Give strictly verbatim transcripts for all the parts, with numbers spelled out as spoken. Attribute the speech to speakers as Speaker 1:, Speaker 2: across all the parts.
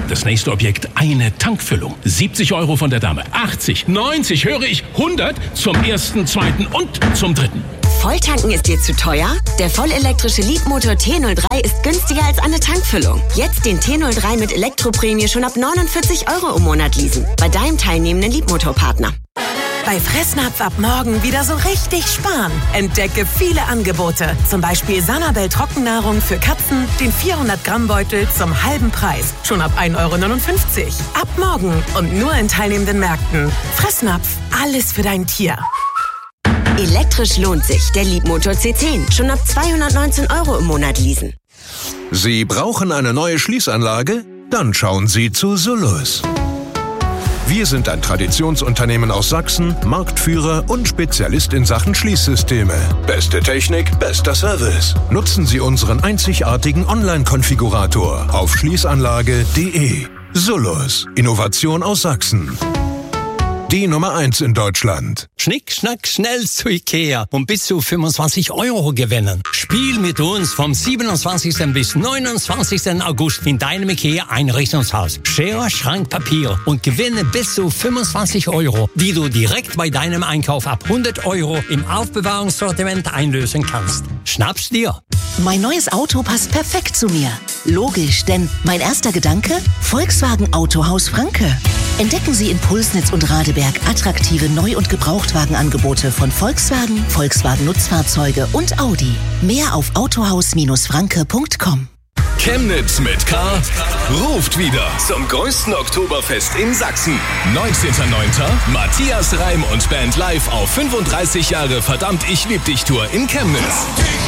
Speaker 1: Das nächste Objekt, eine Tankfüllung. siebzig Euro von der Dame. achtzig, neunzig, höre ich, hundert zum ersten, zweiten und zum dritten.
Speaker 2: Volltanken ist dir zu teuer? Der vollelektrische Leapmotor T null drei ist günstiger als eine Tankfüllung. Jetzt den T null drei mit Elektroprämie schon ab neunundvierzig Euro im Monat leasen. Bei deinem teilnehmenden Leapmotor-Partner.
Speaker 3: Bei Fressnapf ab morgen wieder so richtig sparen. Entdecke viele Angebote. Zum Beispiel Sanabel Trockennahrung für Katzen, den vierhundert Gramm Beutel zum halben Preis. Schon ab ein Euro neunundfünfzig. Ab morgen und nur in teilnehmenden Märkten. Fressnapf, alles für dein Tier.
Speaker 2: Elektrisch lohnt sich. Der Leapmotor C zehn. Schon ab zweihundertneunzehn Euro im Monat leasen.
Speaker 4: Sie brauchen eine neue Schließanlage? Dann schauen Sie zu Solus. Wir sind ein Traditionsunternehmen aus Sachsen, Marktführer und Spezialist in Sachen Schließsysteme. Beste Technik, bester Service. Nutzen Sie unseren einzigartigen Online-Konfigurator auf schließanlage punkt de. Solus, Innovation aus Sachsen. Die Nummer eins in Deutschland.
Speaker 5: Schnick, schnack, schnell zu Ikea und bis zu fünfundzwanzig Euro gewinnen. Spiel mit uns vom siebenundzwanzigsten bis neunundzwanzigsten August in deinem Ikea-Einrichtungshaus. Schere, Schrank, Papier und gewinne bis zu fünfundzwanzig Euro, die du direkt bei deinem Einkauf ab hundert Euro im Aufbewahrungssortiment einlösen kannst. Schnapp's dir!
Speaker 6: Mein neues Auto passt perfekt zu mir. Logisch, denn mein erster Gedanke? Volkswagen Autohaus Franke. Entdecken Sie in Pulsnitz und Radeberg attraktive Neu- und Gebrauchtwagenangebote von Volkswagen, Volkswagen Nutzfahrzeuge und Audi. Mehr auf autohaus Bindestrich franke punkt com.
Speaker 7: Chemnitz mit K ruft wieder zum größten Oktoberfest in Sachsen. neunzehnten neunten Matthias Reim und Band live auf fünfunddreißig Jahre Verdammt, ich lieb dich Tour in Chemnitz.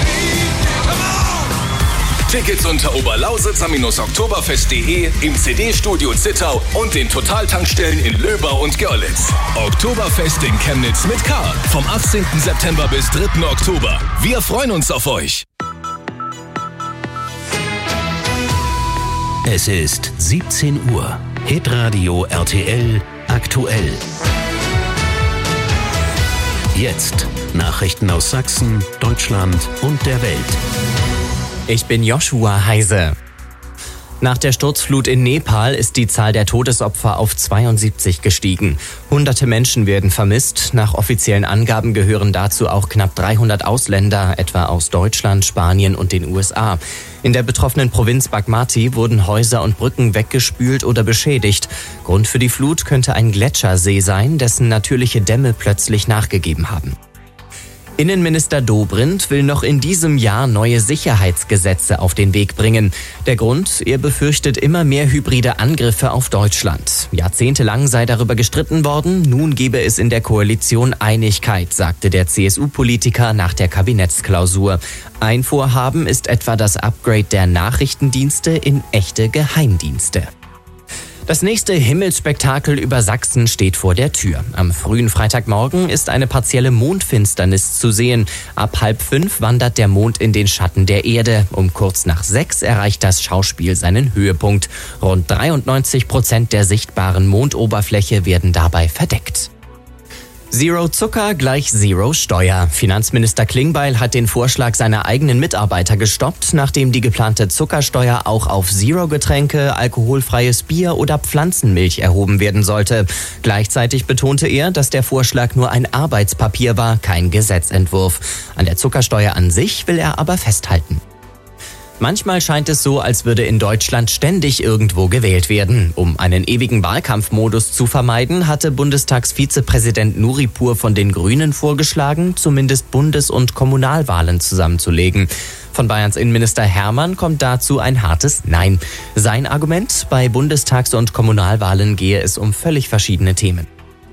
Speaker 7: Tickets unter oberlausitzer-oktoberfest punkt de, im C D-Studio Zittau und den Totaltankstellen in Löbau und Görlitz. Oktoberfest in Chemnitz mit K. Vom achtzehnten September bis dritten Oktober. Wir freuen uns auf euch.
Speaker 8: Es ist siebzehn Uhr. Hitradio R T L aktuell. Jetzt Nachrichten aus Sachsen, Deutschland und der Welt.
Speaker 9: Ich bin Joshua Heise. Nach der Sturzflut in Nepal ist die Zahl der Todesopfer auf zweiundsiebzig gestiegen. Hunderte Menschen werden vermisst. Nach offiziellen Angaben gehören dazu auch knapp dreihundert Ausländer, etwa aus Deutschland, Spanien und den U S A. In der betroffenen Provinz Bagmati wurden Häuser und Brücken weggespült oder beschädigt. Grund für die Flut könnte ein Gletschersee sein, dessen natürliche Dämme plötzlich nachgegeben haben. Innenminister Dobrindt will noch in diesem Jahr neue Sicherheitsgesetze auf den Weg bringen. Der Grund, er befürchtet immer mehr hybride Angriffe auf Deutschland. Jahrzehntelang sei darüber gestritten worden, nun gebe es in der Koalition Einigkeit, sagte der C S U-Politiker nach der Kabinettsklausur. Ein Vorhaben ist etwa das Upgrade der Nachrichtendienste in echte Geheimdienste. Das nächste Himmelsspektakel über Sachsen steht vor der Tür. Am frühen Freitagmorgen ist eine partielle Mondfinsternis zu sehen. Ab halb fünf wandert der Mond in den Schatten der Erde. Um kurz nach sechs erreicht das Schauspiel seinen Höhepunkt. Rund dreiundneunzig Prozent der sichtbaren Mondoberfläche werden dabei verdeckt. Zero Zucker gleich Zero Steuer. Finanzminister Klingbeil hat den Vorschlag seiner eigenen Mitarbeiter gestoppt, nachdem die geplante Zuckersteuer auch auf Zero-Getränke, alkoholfreies Bier oder Pflanzenmilch erhoben werden sollte. Gleichzeitig betonte er, dass der Vorschlag nur ein Arbeitspapier war, kein Gesetzentwurf. An der Zuckersteuer an sich will er aber festhalten. Manchmal scheint es so, als würde in Deutschland ständig irgendwo gewählt werden. Um einen ewigen Wahlkampfmodus zu vermeiden, hatte Bundestagsvizepräsident Nuripur von den Grünen vorgeschlagen, zumindest Bundes- und Kommunalwahlen zusammenzulegen. Von Bayerns Innenminister Hermann kommt dazu ein hartes Nein. Sein Argument: Bei Bundestags- und Kommunalwahlen gehe es um völlig verschiedene Themen.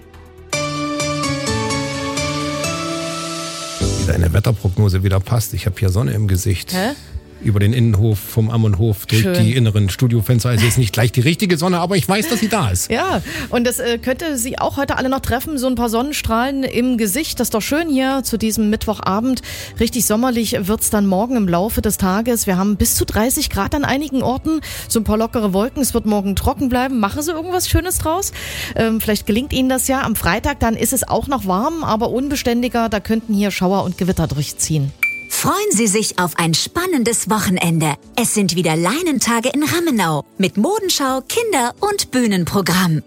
Speaker 10: Deine Wetterprognose wieder passt. Ich habe hier Sonne im Gesicht.
Speaker 11: Hä?
Speaker 10: Über den Innenhof vom Ammenhof durch
Speaker 11: Schön.
Speaker 10: Die inneren Studiofenster. Also ist nicht gleich die richtige Sonne, aber ich weiß, dass sie da ist.
Speaker 11: Ja, und das äh, könnte Sie auch heute alle noch treffen. So ein paar Sonnenstrahlen im Gesicht. Das ist doch schön hier zu diesem Mittwochabend. Richtig sommerlich wird's dann morgen im Laufe des Tages. Wir haben bis zu dreißig Grad an einigen Orten. So ein paar lockere Wolken. Es wird morgen trocken bleiben. Machen Sie irgendwas Schönes draus? Ähm, vielleicht gelingt Ihnen das ja. Am Freitag dann ist es auch noch warm, aber unbeständiger. Da könnten hier Schauer und Gewitter durchziehen.
Speaker 12: Freuen Sie sich auf ein spannendes Wochenende. Es sind wieder Leinentage in Rammenau mit Modenschau, Kinder- und Bühnenprogramm.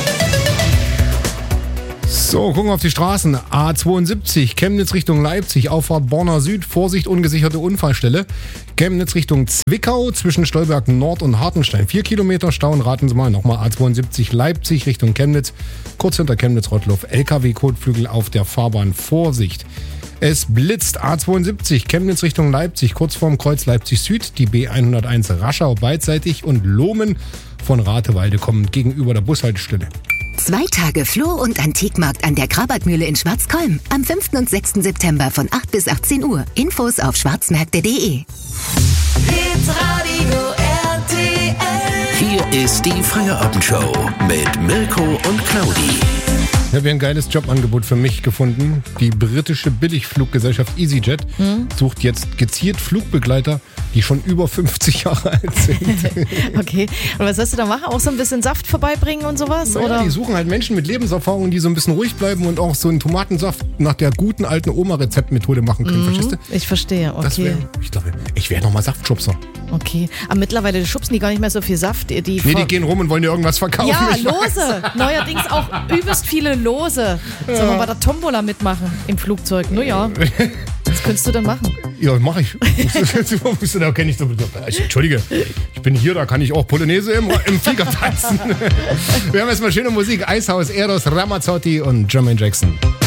Speaker 10: So, gucken wir auf die Straßen. A zweiundsiebzig, Chemnitz Richtung Leipzig, Auffahrt Borna Süd, Vorsicht, ungesicherte Unfallstelle. Chemnitz Richtung Zwickau, zwischen Stolberg Nord und Hartenstein. Vier Kilometer Stau und raten Sie mal, nochmal A zweiundsiebzig, Leipzig Richtung Chemnitz, kurz hinter Chemnitz-Rottluff, L K W-Kotflügel auf der Fahrbahn, Vorsicht. Es blitzt A zweiundsiebzig, Chemnitz Richtung Leipzig, kurz vorm Kreuz Leipzig Süd, die B hunderteins Raschau beidseitig und Lohmen von Ratewalde kommend gegenüber der Bushaltestelle.
Speaker 6: Zwei Tage Floh- und Antikmarkt an der Krabatmühle in Schwarzkolm. Am fünften und sechsten September von acht bis achtzehn Uhr. Infos auf schwarzmärkte punkt de.
Speaker 13: Hitradio R T L.
Speaker 8: Hier ist die Feierabendshow mit Mirko und Claudi.
Speaker 10: Ich habe hier ein geiles Jobangebot für mich gefunden. Die britische Billigfluggesellschaft EasyJet hm? sucht jetzt gezielt Flugbegleiter, die schon über fünfzig Jahre alt sind.
Speaker 11: Okay, und was sollst du da machen? Auch so ein bisschen Saft vorbeibringen und sowas?
Speaker 10: Naja,
Speaker 11: oder?
Speaker 10: Die suchen halt Menschen mit Lebenserfahrung, die so ein bisschen ruhig bleiben und auch so einen Tomatensaft nach der guten alten Oma-Rezeptmethode machen können.
Speaker 11: Mhm,
Speaker 10: verstehst du?
Speaker 11: Ich verstehe, okay.
Speaker 10: Das wär, ich glaube, ich wäre nochmal Saftschubser.
Speaker 11: Okay, aber mittlerweile schubsen die gar nicht mehr so viel Saft. Die
Speaker 10: nee, die gehen rum und wollen dir irgendwas verkaufen.
Speaker 11: Ja, Lose. Neuerdings auch übelst viele Lose. Ja. Sollen wir bei der Tombola mitmachen im Flugzeug? Naja, was könntest du denn machen?
Speaker 10: Ja, mache ich. Da kenne ich so. Entschuldige, ich bin hier, da kann ich auch Polonaise im, im Flieger tanzen. Wir haben erstmal schöne Musik. Eishaus, Eros, Ramazzotti und Jermaine Jackson.